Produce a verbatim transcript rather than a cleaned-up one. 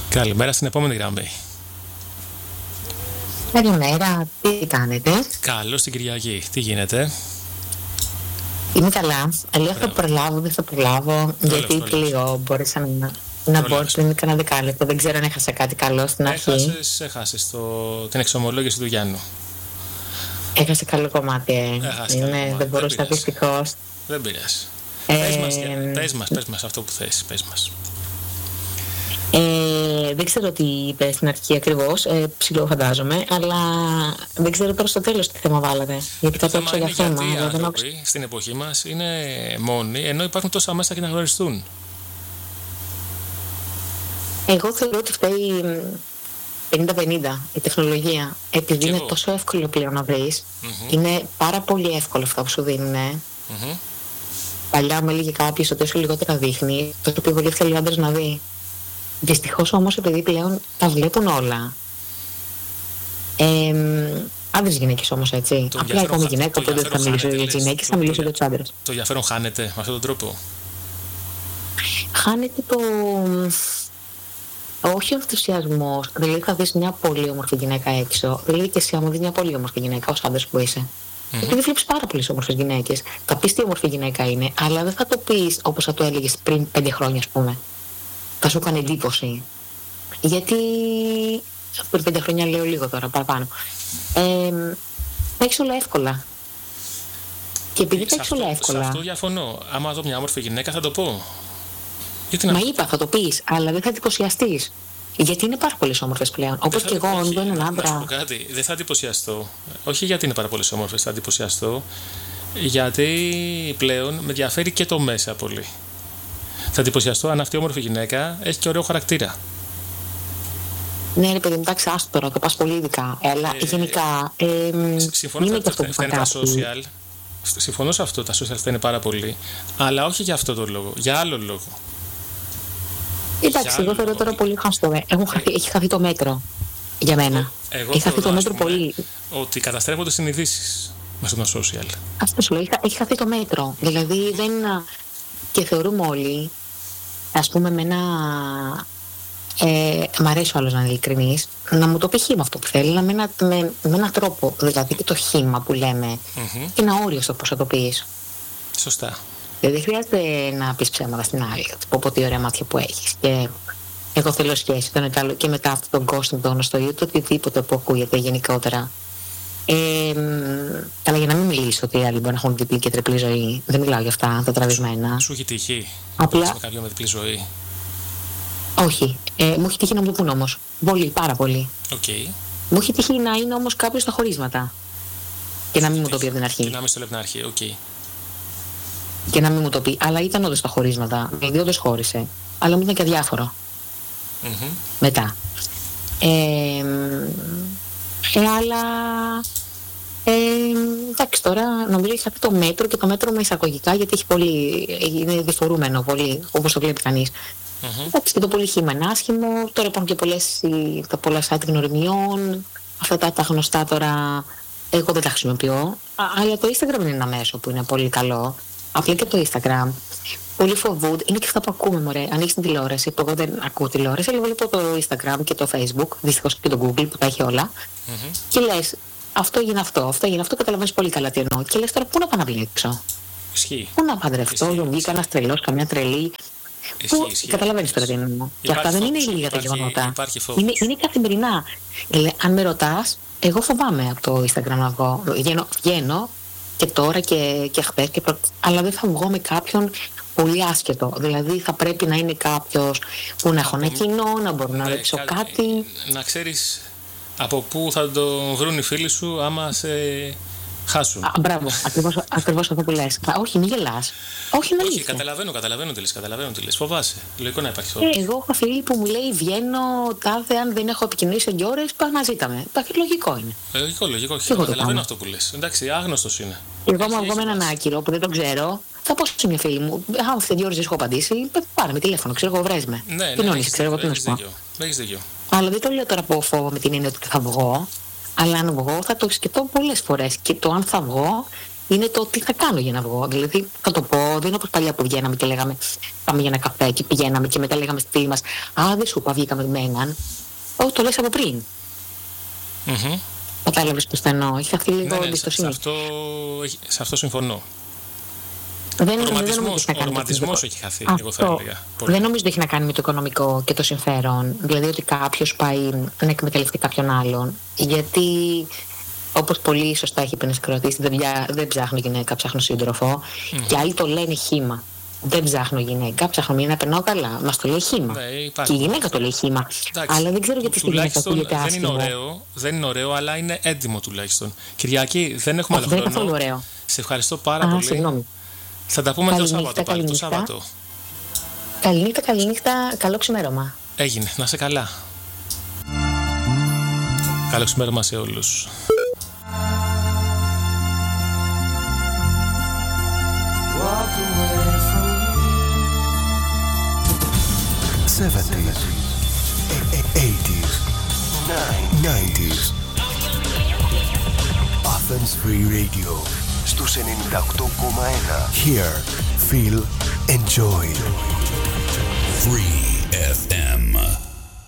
Καλημέρα στην επόμενη γραμμή. Καλημέρα, τι κάνετε? Καλώς την Κυριακή, τι γίνεται? Είμαι καλά, αλλά θα προλάβω, δεν θα προλάβω, Πρόλαβες, γιατί πρόλαβες. λίγο μπόρεσα να, να μπω πριν κανένα δεκάλεπτο. Δεν ξέρω αν έχασα κάτι καλό στην αρχή. Έχασες, έχασες το, την εξομολόγηση του Γιάννου. Έχασε καλό κομμάτι, ε. Έχασε Είναι, καλό κομμάτι, δεν δεν μπορούσα πειράζει. δυστυχώς. Δεν πειράζει. Ε, Πες μας, πες μας, πες μας αυτό που θες, πες μας. Ε, δεν ξέρω τι είπε στην αρχή ακριβώς, ε, ψηλό φαντάζομαι, αλλά δεν ξέρω τώρα στο τέλος τι θέμα βάλατε. Γιατί Το θα το θέμα έξω για είναι θέμα. γιατί οι αλλά δεν άκουσα. άνθρωποι στην εποχή μας είναι μόνοι, ενώ υπάρχουν τόσα μέσα και να γνωριστούν. Εγώ θεωρώ ότι φταίει πενήντα πενήντα η τεχνολογία. Επειδή Κι είναι εγώ. τόσο εύκολο πλέον να βρεις, Μμμ. είναι πάρα πολύ εύκολο αυτά που σου δίνουν. Μμμ. Παλιά μου έλεγε κάποιος ότι όσο λιγότερα δείχνει, τόσο πιο πολύ θέλει ο άντρας να δει. Δυστυχώς όμως, επειδή πλέον τα βλέπουν όλα. Ε, άντρες γυναίκες όμως, έτσι. Το Απλά ενδιαφέρον εγώ είμαι χα- γυναίκα, το οπότε δεν θα ενδιαφέρον μιλήσω για χάνεται, τις λες. γυναίκες, θα Το- μιλήσω το- για τους άντρες. Το ενδιαφέρον χάνεται με αυτόν τον τρόπο. Χάνεται το. Όχι ο ενθουσιασμός. Δηλαδή θα δεις μια πολύ όμορφη γυναίκα έξω. Δηλαδή και εσύ, άμα δεις μια πολύ όμορφη γυναίκα ως άντρας που είσαι. Μμμ. Επειδή βλέπεις πάρα πολλές όμορφες γυναίκες, θα πεις τι όμορφη γυναίκα είναι, αλλά δεν θα το πεις όπως θα το έλεγες πριν πέντε χρόνια, ας πούμε. Θα σου έκανε εντύπωση. Γιατί. Πριν πέντε χρόνια λέω λίγο τώρα, παραπάνω. Ε, τα έχεις όλα εύκολα. Και επειδή τα Σε έχεις αυτό- όλα Σε εύκολα. αυτό διαφωνώ. Άμα δω μια όμορφη γυναίκα θα το πω. Γιατί να Μα είπα, θα το πεις, αλλά δεν θα εντυπωσιαστείς. Γιατί είναι πάρα πολλές όμορφες πλέον. Δεν Όπως θα και εντυπω- εγώ, αν όχι, δω έναν να- Να σου άντρα. πω κάτι, δεν θα εντυπωσιαστώ. Όχι γιατί είναι πάρα πολύ όμορφες, θα εντυπωσιαστώ. Γιατί πλέον με ενδιαφέρει και το μέσα πολύ. Θα εντυπωσιαστώ αν αυτή η όμορφη γυναίκα έχει και ωραίο χαρακτήρα. Ναι, ρε παιδί μου, εντάξει, άστο τώρα, το πας πολύ ειδικά. Αλλά Ε, γενικά. Ε, Συμφωνώ είναι ότι και αυτό αυτά που φταίνε τα θα κάνει. social. Συμφωνώ σε αυτό, τα social φταίνε πάρα πολύ. Αλλά όχι για αυτό το λόγο, για άλλο λόγο. Εντάξει, Για εγώ άλλο θεωρώ λόγο. τώρα πολύ χαστό. Ε. Έχω χαθεί, έχει χαθεί το μέτρο. Για μένα. Εγώ Έχει χαθεί θεωρώ, το ας μέτρο πούμε, πολύ. ότι καταστρέφονται συνειδήσεις μέσα στο social. Αυτό σου λέω, έχει, έχει χαθεί το μέτρο. Δηλαδή δεν. Και θεωρούμε όλοι, ας πούμε, με ένα. Ε, μ' αρέσει ο άλλος να είναι ειλικρινής, να μου το πει χήμα αυτό που θέλει, αλλά με, ένα, με, με έναν τρόπο. Δηλαδή και το χήμα που λέμε, Μμμ. και ένα όριο στο πώς θα το πεις. Σωστά. Δηλαδή δεν χρειάζεται να πεις ψέματα στην άλλη. Θα πω πω τι ωραία μάτια που έχεις. Και εγώ θέλω σχέση. Τον καλό και μετά αυτόν τον κόσμο, τον γνωστό ή το οτιδήποτε που ακούγεται γενικότερα. Ε, μ, καλά, για να μην μιλήσω ότι οι άλλοι μπορεί να έχουν διπλή και τριπλή ζωή. Δεν μιλάω για αυτά τα τραβηγμένα. Σου έχει τύχει Απλά- να είσαι με κάποιον με διπλή ζωή. Όχι. Ε, μου έχει τύχει να μου το πούν όμως. Πολύ, πάρα πολύ. Οκ. Μου έχει τύχει να είναι όμως κάποιος στα χωρίσματα. Και να μην μου το πει από την Και αρχή. να μην στο λέει από την αρχή, οκ. Και να μην μου το πει. Αλλά ήταν όντως στα χωρίσματα. Δηλαδή όντως χώρισε. Αλλά μου ήταν και αδιάφορο. Μμμ. Μετά. Ε, ε, αλλά ε, εντάξει, τώρα νομίζω έχει χαθεί το μέτρο, και το μέτρο με εισαγωγικά, γιατί έχει πολύ, είναι διφορούμενο πολύ, όπως το βλέπει κανείς. Μμμ. Εντάξει, και το πολύ χήμα είναι άσχημο. Τώρα υπάρχουν και πολλές, οι- τα πολλά site γνωριμιών. Αυτά τα, τα γνωστά τώρα εγώ δεν τα χρησιμοποιώ. Α, αλλά το Instagram είναι ένα μέσο που είναι πολύ καλό. Απλά και το Instagram. Πολλοί φοβούνται. Είναι και αυτά που ακούμε, μωρέ. Ανοίξει την τηλεόραση, που εγώ δεν ακούω τηλεόραση, αλλά βλέπω το Instagram και το Facebook, δυστυχώς και το Google που τα έχει όλα. Μμμ. Και λες, αυτό έγινε αυτό, αυτό έγινε αυτό, καταλαβαίνεις πολύ καλά τι εννοώ. Και λες τώρα, πού να πάω να βλέξω, Ισχύει. πού να παντρευτώ, Ισχύει, δεν βγει ισχύει. κανένα τρελό, καμιά τρελή. Ισχύει, Που ισχύει. καταλαβαίνεις τώρα τι εννοώ. Και Υπάρχει αυτά δεν είναι φόβος, λίγα τα υπάρχει- γεγονότα. υπάρχει φόβος. Είναι, είναι καθημερινά. Δηλαδή, αν με ρωτάς, εγώ φοβάμαι από το Instagram να βγω. Βγαίνω, βγαίνω και τώρα και, και χθες, και προ... αλλά δεν θα βγω με κάποιον πολύ άσχετο. Δηλαδή θα πρέπει να είναι κάποιος που να έχω ένα κοινό, να μπορώ να Ναι, ρίξω κα- κάτι. Να ξέρεις από πού θα το βρουν οι φίλοι σου άμα σε χάσουν. Α, μπράβο, ακριβώς, ακριβώς αυτό που λες. Α, όχι, μην γελάς. Όχι, είναι Όχι, αλήθεια. καταλαβαίνω, καταλαβαίνω τι λες, καταλαβαίνω τι λες. Φοβάσαι. Λογικό να υπάρχει φόβος. Ε, εγώ έχω φίλη που μου λέει βγαίνω τάδε, αν δεν έχω επικοινωνήσει σε ώρες, πάω να ζήταμε. Εντάξει, λογικό είναι. Λογικό, λογικό. εγώ το Καταλαβαίνω κάνω. αυτό που λες. Εντάξει, άγνωστος είναι. Και εγώ, Έχει- άμα βγω με έχει έναν βάση. άκυρο που δεν τον ξέρω, θα πω σε μια φίλη μου. Αν αυτές δύο ώρες δεν σου έχω απαντήσει, πάρε με τηλέφωνο, ξέρω εγώ, βρες με. Ναι, Τι ναι, νόησε, έχεις ξέρω εγώ τι να έχεις σου πω. δίκιο. Έχεις δίκιο. Αλλά δεν το λέω τώρα από φόβο με την έννοια ότι θα βγω. Αλλά αν βγω, θα το σκεφτώ πολλές φορές. Και το αν θα βγω είναι το τι θα κάνω για να βγω. Δηλαδή θα το πω, δεν είναι όπως παλιά που βγαίναμε και λέγαμε πάμε για ένα καφέ και πηγαίναμε και μετά λέγαμε στη φίλη μας α, δεν σου είπα, βγήκαμε με έναν. Όχι, το λες από πριν. Mm-hmm. Κατάλαβες πως θα εννοώ. Έχει χαθεί λίγο ναι, ναι, εμπιστοσύνη. Σε αυτό, σε αυτό συμφωνώ. Δεν, ο ρομαντισμός, ο ρομαντισμός έχει χαθεί, αυτό, εγώ θα έλεγα. Πολύ. Δεν νομίζω ότι έχει να κάνει με το οικονομικό και το συμφέρον. Δηλαδή ότι κάποιος πάει να εκμεταλλευτεί κάποιον άλλον. Γιατί, όπως πολύ σωστά έχει πει ένας ακροατής, δεν, δεν ψάχνω γυναίκα, ψάχνω σύντροφο. Mm. Και άλλοι το λένε χύμα. Δεν ψάχνω γυναίκα, ψάχνω μια να περνάω καλά. Μας το λέει χύμα. Ναι, και η γυναίκα το λέει χύμα. Εντάξει, αλλά δεν ξέρω γιατί στη γυναίκα ακούγεται άσχημα. Δεν είναι ωραίο, δεν είναι ωραίο, αλλά είναι έντιμο τουλάχιστον. Κυριακή, δεν έχουμε άλλο χρόνο. Δεν είναι καθόλου ωραίο. Σε ευχαριστώ πάρα Α, πολύ. Συγγνώμη. Θα τα πούμε το Σάββατο πάλι, το Σάββατο. Καληνύχτα, καληνύχτα, καλό ξημέρωμα. Έγινε, να είσαι καλά. Καλό ξημέρωμα σε όλους. seventies, eighties, nineties. Athens Free Radio στους ενενήντα οκτώ κόμμα ένα. Hear, feel, enjoy. Free εφ εμ.